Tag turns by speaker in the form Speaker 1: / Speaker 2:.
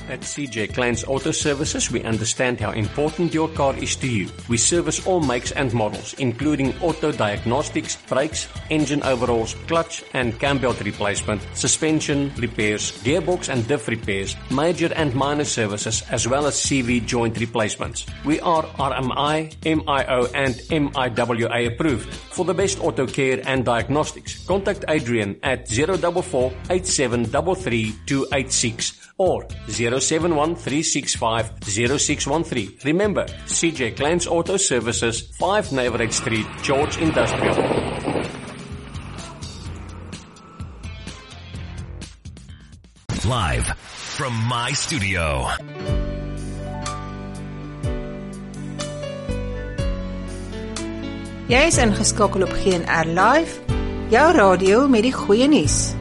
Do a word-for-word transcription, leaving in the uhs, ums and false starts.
Speaker 1: At C J Kleins Auto Services, we understand how important your car is to you. We service all makes and models, including auto diagnostics, brakes, engine overhauls, clutch and cam belt replacement, suspension repairs, gearbox and diff repairs, major and minor services, as well as C V joint replacements. We are R M I, M I O and M I W A approved. For the best auto care and diagnostics, contact Adrian at zero four four, eight seven three three, two eight six or zero seven one, three six five, zero six one three. Remember, C J Kleins Auto Services, five Navarrete Street, George Industrial.
Speaker 2: Live from my studio.
Speaker 3: Jy is ingeskakel op G N R Live, jou radio met die goeie nuus.